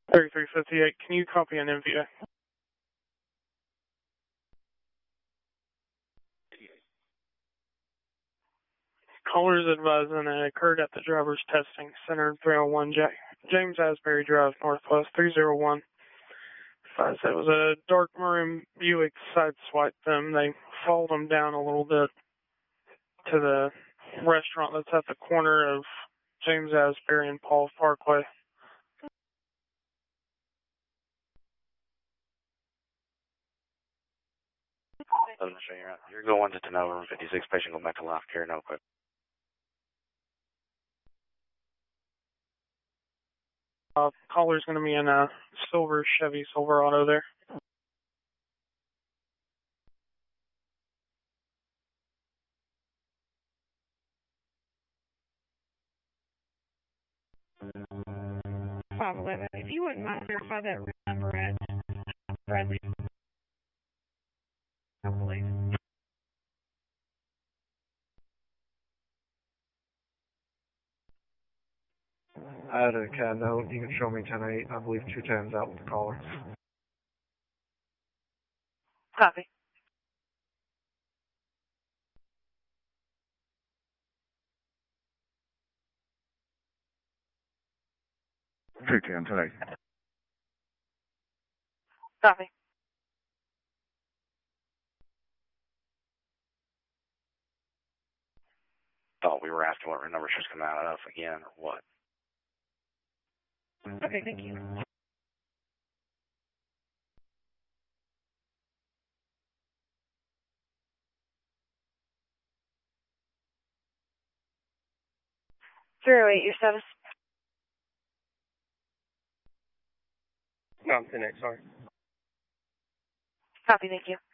3358, can you copy an NVA? Callers advising it occurred at the driver's testing center 301 James Asbury Drive, Northwest 301. It was a dark maroon Buick sideswiped them. They followed them down a little bit to the restaurant that's at the corner of James Asbury and Paul Parkway. You're going to Tanoa, room 56, patient going back to life care, no quick. Caller's going to be in a silver Chevy Silverado there. If you wouldn't mind verify that number at Bradley, please. I had a CAD note. You can show me 10-8. I believe 210's out with the caller. Copy. Tonight. Copy. Thought we were asking what number she's coming out of again, or what? Okay, thank you. Zero 08, your status? No, I'm 10-8, sorry. Copy, thank you.